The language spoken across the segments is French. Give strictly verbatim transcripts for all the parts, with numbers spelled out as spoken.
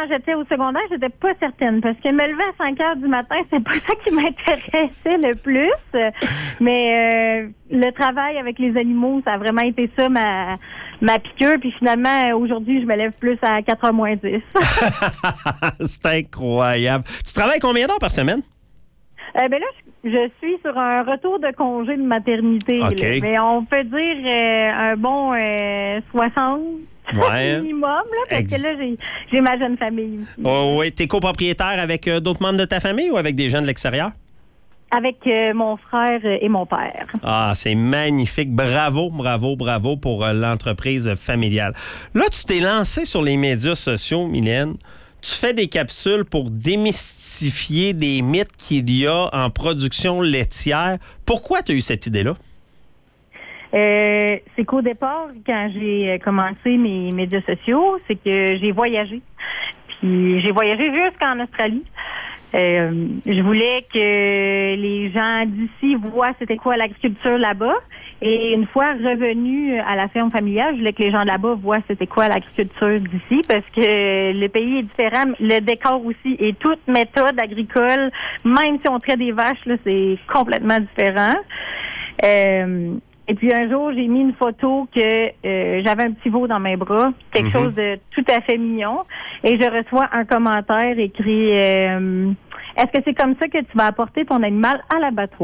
quand j'étais au secondaire, j'étais pas certaine parce que me lever à cinq heures du matin, c'est pas ça qui m'intéressait le plus. Mais euh, le travail avec les animaux, ça a vraiment été ça, ma, ma piqûre. Puis finalement, aujourd'hui, je me lève plus à quatre heures moins dix. C'est incroyable. Tu travailles combien d'heures par semaine? Euh, ben là, je, je suis sur un retour de congé de maternité. Okay. Là. Mais on peut dire euh, un bon euh, soixante ouais. minimum, là, parce Ex- que là, j'ai, j'ai ma jeune famille aussi. Oh, oui. T'es copropriétaire avec euh, d'autres membres de ta famille ou avec des gens de l'extérieur? Avec euh, mon frère et mon père. Ah, c'est magnifique. Bravo, bravo, bravo pour euh, l'entreprise familiale. Là, tu t'es lancé sur les médias sociaux, Mylène. Tu fais des capsules pour démystifier des mythes qu'il y a en production laitière. Pourquoi tu as eu cette idée-là? Euh, c'est qu'au départ, quand j'ai commencé mes médias sociaux, c'est que j'ai voyagé. Puis j'ai voyagé jusqu'en Australie. Euh, je voulais que les gens d'ici voient c'était quoi l'agriculture là-bas. Et une fois revenu à la ferme familiale, je voulais que les gens là-bas voient c'était quoi l'agriculture d'ici parce que le pays est différent, le décor aussi et toute méthode agricole, même si on traite des vaches, là, c'est complètement différent. Euh, et puis un jour, j'ai mis une photo que euh, j'avais un petit veau dans mes bras, quelque mm-hmm. chose de tout à fait mignon, et je reçois un commentaire écrit euh, « Est-ce que c'est comme ça que tu vas apporter ton animal à l'abattoir? »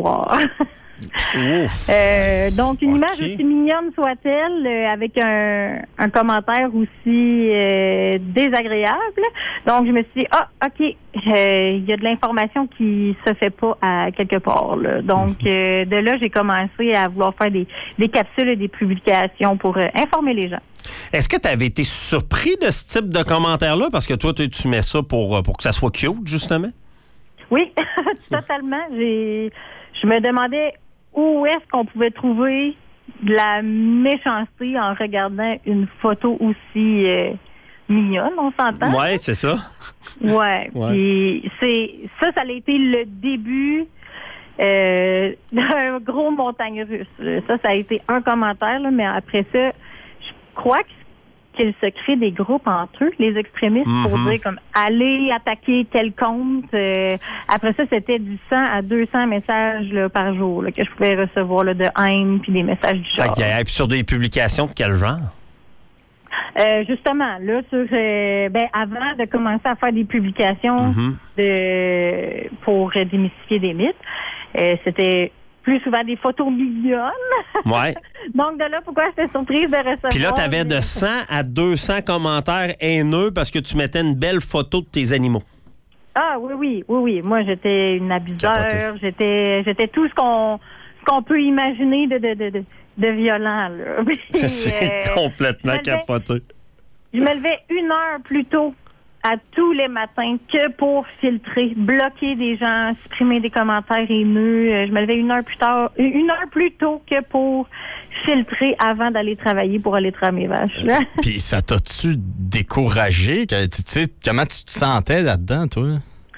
Euh, donc, une okay. image aussi mignonne soit-elle, euh, avec un, un commentaire aussi euh, désagréable. Donc, je me suis dit, ah, OK, il euh, y a de l'information qui se fait pas à quelque part. Là. Donc, euh, de là, j'ai commencé à vouloir faire des, des capsules et des publications pour euh, informer les gens. Est-ce que tu avais été surpris de ce type de commentaire-là? Parce que toi, tu mets ça pour, pour que ça soit cute, justement? Oui, totalement. J'ai, je me demandais où est-ce qu'on pouvait trouver de la méchanceté en regardant une photo aussi euh, mignonne, on s'entend? Oui, c'est ça. Ouais. ouais. Puis c'est ça, ça a été le début euh, d'un gros montagne russe. Ça, ça a été un commentaire, là, mais après ça, je crois que qu'ils se créent des groupes entre eux, les extrémistes, mm-hmm. pour dire comme aller attaquer tel compte. Euh, après ça, c'était du cent à deux cents messages là, par jour là, que je pouvais recevoir là, de haine puis des messages du genre. Okay. Et puis sur des publications de quel genre? Euh, justement, là, sur euh, ben avant de commencer à faire des publications mm-hmm. de pour euh, démystifier des mythes, euh, c'était plus souvent des photos mignonnes. Ouais. Donc, de là, pourquoi j'étais surprise de recevoir... Puis là, tu avais de cent à deux cents commentaires haineux parce que tu mettais une belle photo de tes animaux. Ah oui, oui, oui, oui. Moi, j'étais une abuseur. J'étais j'étais tout ce qu'on ce qu'on peut imaginer de, de, de, de, de violent. Là. Puis, c'est euh, complètement je capoté. Levais, je me levais une heure plus tôt à tous les matins que pour filtrer, bloquer des gens, supprimer des commentaires haineux. Je me levais une heure plus tard, une heure plus tôt que pour filtrer avant d'aller travailler pour aller traire mes vaches. Puis ça t'a-tu découragé? Tu sais, comment tu te sentais là-dedans, toi?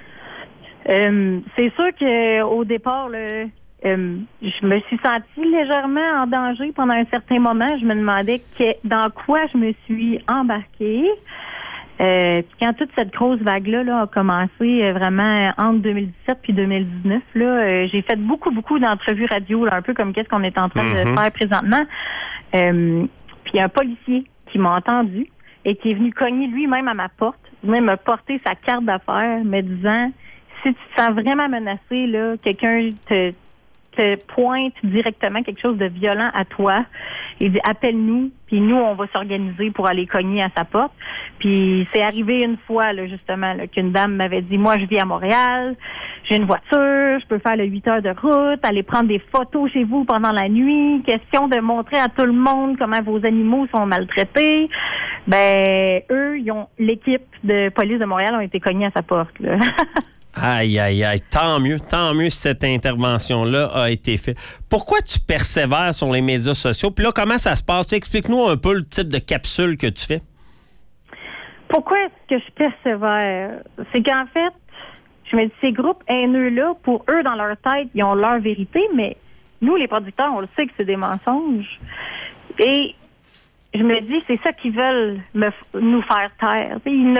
Euh, c'est sûr qu'au départ, là, euh, je me suis sentie légèrement en danger pendant un certain moment. Je me demandais que, dans quoi je me suis embarquée. Euh, puis quand toute cette grosse vague-là là, a commencé euh, vraiment entre deux mille dix-sept puis deux mille dix-neuf, là, euh, j'ai fait beaucoup, beaucoup d'entrevues radio, là, un peu comme qu'est-ce qu'on est en train mm-hmm. de faire présentement. Euh, puis il y a un policier qui m'a entendu et qui est venu cogner lui-même à ma porte, venir me porter sa carte d'affaires, me disant, si tu te sens vraiment menacé, là, quelqu'un te, te pointe directement quelque chose de violent à toi, il dit appelle-nous, puis nous on va s'organiser pour aller cogner à sa porte. Puis c'est arrivé une fois là justement là, qu'une dame m'avait dit moi je vis à Montréal, j'ai une voiture, je peux faire le huit heures de route, aller prendre des photos chez vous pendant la nuit, question de montrer à tout le monde comment vos animaux sont maltraités. Ben eux, ils ont l'équipe de police de Montréal ont été cognés à sa porte là. Aïe, aïe, aïe. Tant mieux, tant mieux si cette intervention-là a été faite. Pourquoi tu persévères sur les médias sociaux? Puis là, comment ça se passe? Explique-nous un peu le type de capsule que tu fais. Pourquoi est-ce que je persévère? C'est qu'en fait, je me dis, ces groupes haineux-là, pour eux, dans leur tête, ils ont leur vérité, mais nous, les producteurs, on le sait que c'est des mensonges. Et je me dis, c'est ça qu'ils veulent me, nous faire taire. Ils